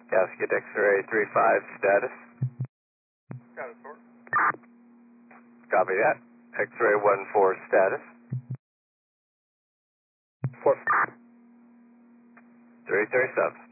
Gasket X-ray 35 status. Got it, sir. Copy that. X-ray 14 status. 4. 337.